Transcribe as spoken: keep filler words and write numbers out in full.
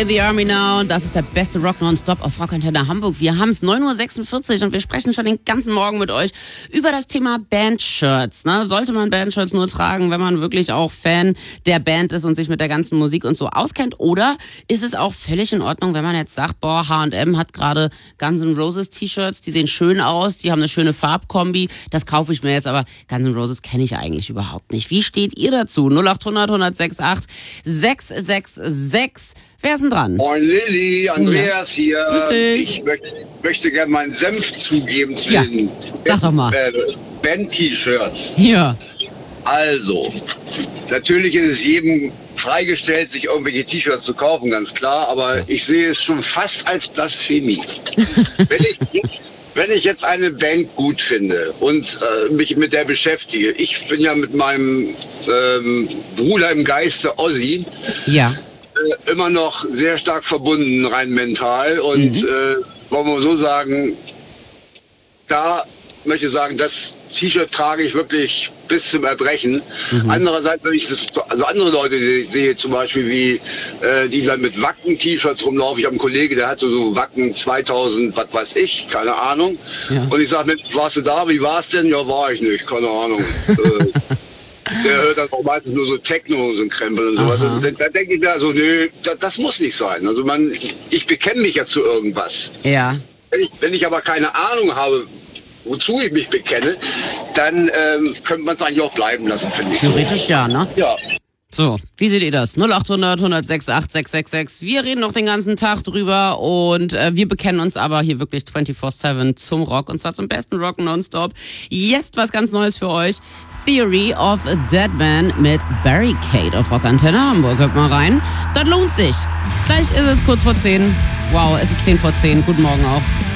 in the Army now. Das ist der beste Rock Nonstop auf Rockantenne Hamburg. Wir haben es neun Uhr sechsundvierzig und wir sprechen schon den ganzen Morgen mit euch über das Thema Bandshirts. Ne? Sollte man Bandshirts nur tragen, wenn man wirklich auch Fan der Band ist und sich mit der ganzen Musik und so auskennt? Oder ist es auch völlig in Ordnung, wenn man jetzt sagt, boah, H und M hat gerade Guns N' Roses T-Shirts, die sehen schön aus, die haben eine schöne Farbkombi, das kaufe ich mir jetzt, aber Guns N' Roses kenne ich eigentlich überhaupt nicht. Wie steht ihr dazu? null acht hundert, hundertsechs sechs sechs sechs. Wer ist denn dran? Moin Lilly, Andreas ja. hier. Grüß dich. Ich möchte, möchte gerne meinen Senf zugeben zu ja. den Sag doch mal. Äh, Band-T-Shirts. Ja. Also, natürlich ist es jedem freigestellt, sich irgendwelche T-Shirts zu kaufen, ganz klar, aber ich sehe es schon fast als Blasphemie. Wenn ich jetzt Wenn ich jetzt eine Band gut finde und äh, mich mit der beschäftige, ich bin ja mit meinem ähm, Bruder im Geiste Ozzy ja. äh, immer noch sehr stark verbunden, rein mental. Und mhm. äh, wollen wir so sagen, da möchte ich sagen, das T-Shirt trage ich wirklich bis zum Erbrechen. Mhm. Andererseits, wenn ich das, also andere Leute die sehe, zum Beispiel wie äh, die dann mit Wacken-T-Shirts rumlaufen. Ich habe einen Kollegen, der hatte so Wacken zweitausend, was weiß ich, keine Ahnung. Ja. Und ich sage, Mensch, warst du da? Wie war es denn? Ja, war ich nicht, keine Ahnung. äh, der hört dann auch meistens nur so Techno und so ein Krempel und sowas. Und da, da denke ich mir so, nö, das, das muss nicht sein. Also man, ich bekenne mich ja zu irgendwas. Ja. Wenn ich, wenn ich aber keine Ahnung habe, wozu ich mich bekenne, dann ähm, könnte man es eigentlich auch bleiben lassen, finde ich. Theoretisch ja, ne? Ja. So, wie seht ihr das? null acht hundert, hundertsechs, sechs sechs sechs. Wir reden noch den ganzen Tag drüber und äh, wir bekennen uns aber hier wirklich vierundzwanzig sieben zum Rock und zwar zum besten Rock Nonstop. Jetzt was ganz Neues für euch. Theory of a Dead Man mit Barricade auf Rockantenne Hamburg. Hört mal rein. Das lohnt sich. Gleich ist es kurz vor zehn. Wow, es ist zehn vor zehn. Guten Morgen auch.